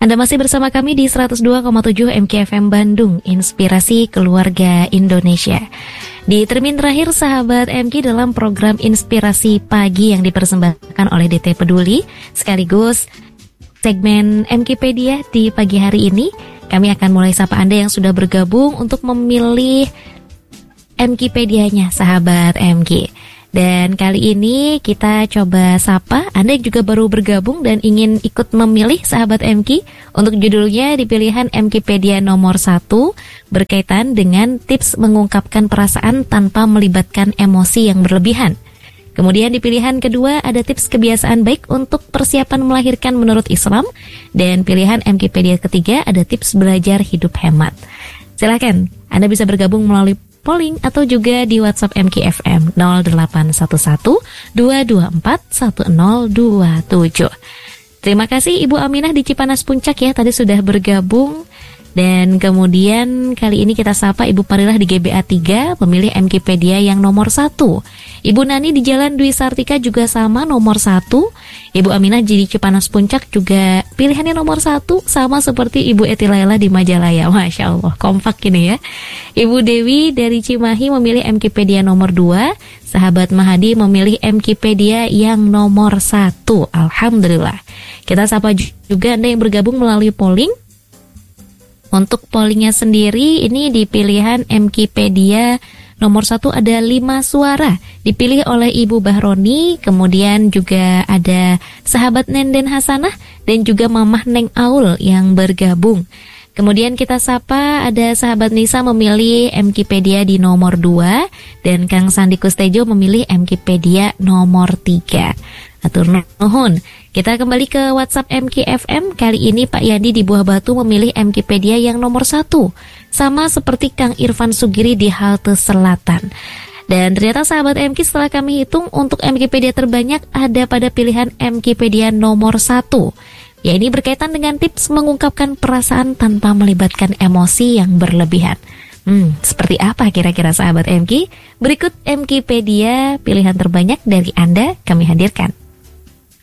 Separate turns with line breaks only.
Anda masih bersama kami di 102,7 MKFM Bandung, Inspirasi Keluarga Indonesia. Di termin terakhir sahabat MK dalam program Inspirasi Pagi yang dipersembahkan oleh DT Peduli, sekaligus segmen MKpedia di pagi hari ini, kami akan mulai sapa Anda yang sudah bergabung untuk memilih MKpedianya sahabat MK. Dan kali ini kita coba sapa Anda yang juga baru bergabung dan ingin ikut memilih sahabat MK. Untuk judulnya di pilihan MKpedia nomor 1 berkaitan dengan tips mengungkapkan perasaan tanpa melibatkan emosi yang berlebihan. Kemudian di pilihan kedua ada tips kebiasaan baik untuk persiapan melahirkan menurut Islam. Dan pilihan MKpedia ketiga ada tips belajar hidup hemat. Silakan Anda bisa bergabung melalui polling atau juga di WhatsApp MKFM 0811 224 1027. Terima kasih Ibu Aminah di Cipanas Puncak ya, tadi sudah bergabung. Dan kemudian kali ini kita sapa Ibu Parilah di GBA 3, pemilih MKpedia yang nomor 1. Ibu Nani di Jalan Dwi Sartika juga sama nomor 1. Ibu Aminah di Cipanas Puncak juga pilihannya nomor 1, sama seperti Ibu Eti Laila di Majalaya. Masya Allah, kompak ini ya. Ibu Dewi dari Cimahi memilih MKpedia nomor 2. Sahabat Mahadi memilih MKpedia yang nomor 1. Alhamdulillah. Kita sapa juga Anda yang bergabung melalui polling. Untuk pollingnya sendiri ini di pilihan MKpedia nomor 1 ada 5 suara dipilih oleh Ibu Bahroni, kemudian juga ada sahabat Nenden Hasanah dan juga Mamah Neng Aul yang bergabung. Kemudian kita sapa ada sahabat Nisa memilih MKpedia di nomor 2 dan Kang Sandi Kustejo memilih MKpedia nomor 3. Atur nuhun. Kita kembali ke WhatsApp MKFM. Kali ini Pak Yandi di Buah Batu memilih MKpedia yang nomor 1. Sama seperti Kang Irfan Sugiri di halte Selatan. Dan ternyata sahabat MK setelah kami hitung untuk MKpedia terbanyak ada pada pilihan MKpedia nomor 1. Ya, ini berkaitan dengan tips mengungkapkan perasaan tanpa melibatkan emosi yang berlebihan. Seperti apa kira-kira sahabat MK? Berikut MKpedia pilihan terbanyak dari Anda kami hadirkan.